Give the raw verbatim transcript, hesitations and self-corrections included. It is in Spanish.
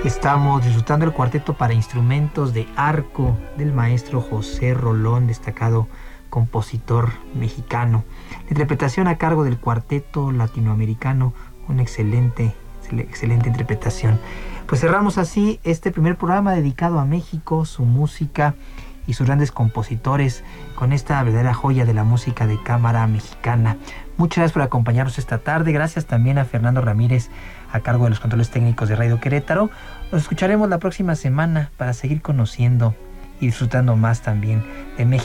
Estamos disfrutando el cuarteto para instrumentos de arco del maestro José Rolón, destacado compositor mexicano. La interpretación a cargo del cuarteto latinoamericano, una excelente, excelente interpretación. Pues cerramos así este primer programa dedicado a México, su música y sus grandes compositores, con esta verdadera joya de la música de cámara mexicana. Muchas gracias por acompañarnos esta tarde. Gracias también a Fernando Ramírez, a cargo de los controles técnicos de Radio Querétaro. Nos escucharemos la próxima semana para seguir conociendo y disfrutando más también de México.